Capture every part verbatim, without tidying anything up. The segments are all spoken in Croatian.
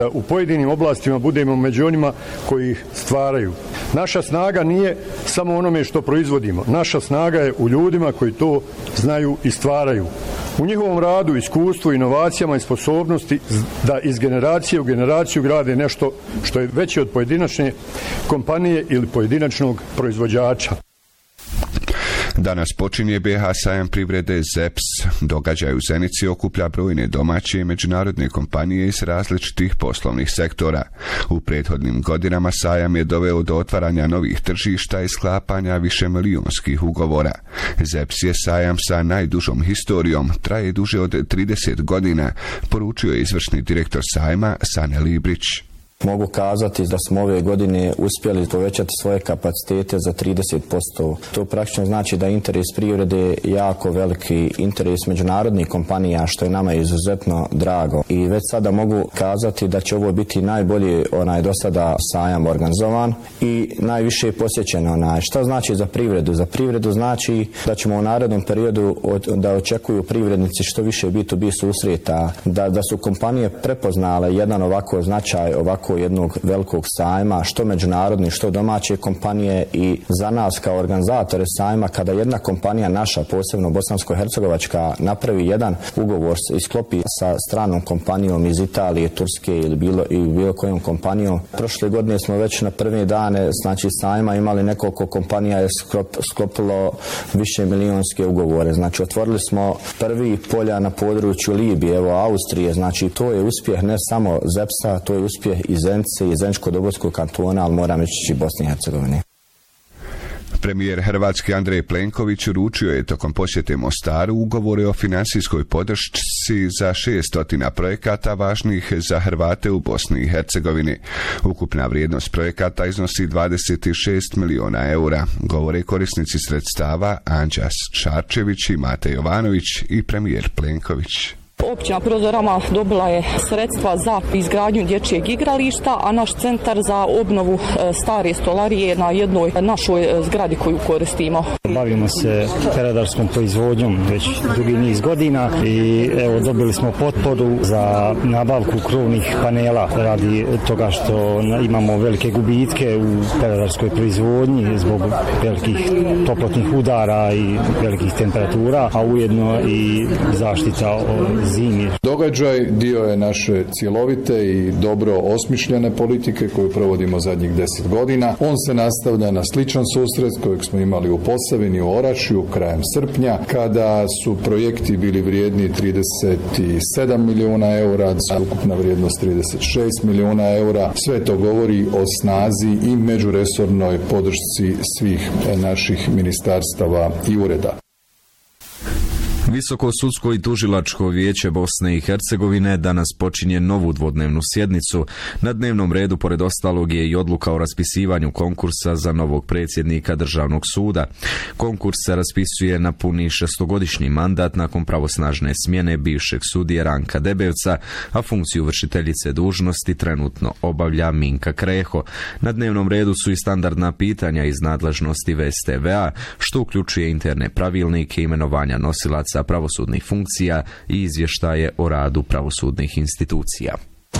U pojedinim oblastima budemo među onima koji ih stvaraju. Naša snaga nije samo onome što proizvodimo. Naša snaga je u ljudima koji to znaju i stvaraju. U njihovom radu, iskustvu, inovacijama i sposobnosti da iz generacije u generaciju grade nešto što je veće od pojedinačne kompanije ili pojedinačnog proizvođača. Danas počinje B H sajam privrede Z E P S. Događaj u Zenici okuplja brojne domaće i međunarodne kompanije iz različitih poslovnih sektora. U prethodnim godinama sajam je doveo do otvaranja novih tržišta i sklapanja višemilijonskih ugovora. Z E P S je sajam sa najdužom historijom, traje duže od trideset godina, poručio je izvršni direktor sajma Sane Librić. Mogu kazati da smo ove godine uspjeli povećati svoje kapacitete za trideset posto. To praktično znači da interes privrede jako veliki, interes međunarodnih kompanija, što je nama izuzetno drago. I već sada mogu kazati da će ovo biti najbolji onaj do sada sajam organizovan i najviše posjećen onaj. Šta znači za privredu? Za privredu znači da ćemo u narednom periodu od, da očekuju privrednici što više B to B susreta, da, da su kompanije prepoznale jedan ovako značaj, ovako jednog velikog sajma, što međunarodni, što domaće kompanije, i za nas kao organizatore sajma, kada jedna kompanija naša, posebno bosansko-hercegovačka, napravi jedan ugovor i sklopi sa stranom kompanijom iz Italije, Turske ili bilo, i bilo kojom kompanijom. Prošle godine smo već na prve dane znači sajma imali nekoliko kompanija je sklop, sklopilo više milijonske ugovore. Znači otvorili smo prvi polja na području Libije, evo Austrije, znači to je uspjeh ne samo Z E P S-a, to je uspjeh i Zenice i Zeničko-Dobojskog kantona, ali moram reći i Bosne i Hercegovine. Premijer Hrvatske Andrej Plenković uručio je tokom posjete Mostaru ugovore o financijskoj podršci za šesto projekata važnih za Hrvate u Bosni i Hercegovini. Ukupna vrijednost projekata iznosi dvadeset šest milijuna eura, govore korisnici sredstava Anđas Čarčević i Mate Jovanović i premijer Plenković. Općina Prozorama dobila je sredstva za izgradnju dječjeg igrališta, a naš centar za obnovu stare stolarije na jednoj našoj zgradi koju koristimo. Bavimo se peradarskom proizvodnjom već dugi niz godina i evo dobili smo potporu za nabavku krovnih panela radi toga što imamo velike gubitke u peradarskoj proizvodnji zbog velikih toplotnih udara i velikih temperatura, a ujedno i zaštita od zimi. Događaj dio je naše cjelovite i dobro osmišljene politike koju provodimo zadnjih deset godina. On se nastavlja na sličan susret kojeg smo imali u Posavini, u Orašju, krajem srpnja, kada su projekti bili vrijedni trideset sedam milijuna eura, ukupna vrijednost trideset šest milijuna eura. Sve to govori o snazi i međuresornoj podršci svih naših ministarstava i ureda. Visoko sudsko i tužilačko vijeće Bosne i Hercegovine danas počinje novu dvodnevnu sjednicu. Na dnevnom redu, pored ostalog, je i odluka o raspisivanju konkursa za novog predsjednika Državnog suda. Konkurs se raspisuje na puni šestogodišnji mandat nakon pravosnažne smjene bivšeg sudije Ranka Debevca, a funkciju vršiteljice dužnosti trenutno obavlja Minka Kreho. Na dnevnom redu su i standardna pitanja iz nadležnosti V S T V A, što uključuje interne pravilnike, imenovanja nosilaca pravosudnih funkcija i izvještaje o radu pravosudnih institucija.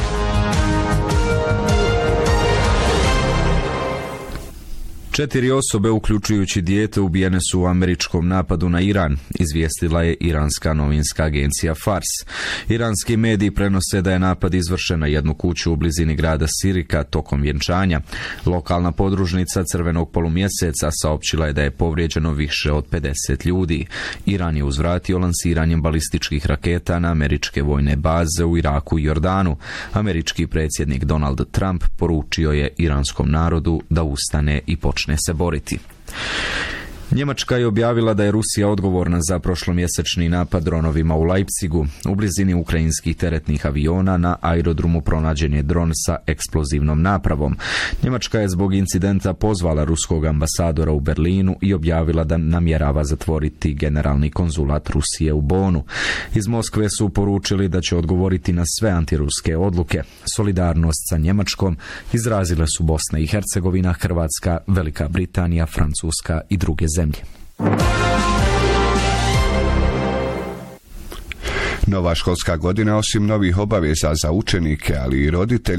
Četiri osobe, uključujući dijete, ubijene su u američkom napadu na Iran, izvijestila je iranska novinska agencija Fars. Iranski mediji prenose da je napad izvršen na jednu kuću u blizini grada Sirika tokom vjenčanja. Lokalna podružnica Crvenog polumjeseca saopćila je da je povrijeđeno više od pedeset ljudi. Iran je uzvratio lansiranjem balističkih raketa na američke vojne baze u Iraku i Jordanu. Američki predsjednik Donald Trump poručio je iranskom narodu da ustane i počne se boriti. Njemačka je objavila da je Rusija odgovorna za prošlomjesečni napad dronovima u Leipzigu. U blizini ukrajinskih teretnih aviona na aerodromu pronađen je dron sa eksplozivnom napravom. Njemačka je zbog incidenta pozvala ruskog ambasadora u Berlinu i objavila da namjerava zatvoriti generalni konzulat Rusije u Bonu. Iz Moskve su poručili da će odgovoriti na sve antiruske odluke. Solidarnost sa Njemačkom izrazile su Bosna i Hercegovina, Hrvatska, Velika Britanija, Francuska i druge zemlje. Nova školska godina, osim novih obaveza za učenike, ali i roditelje,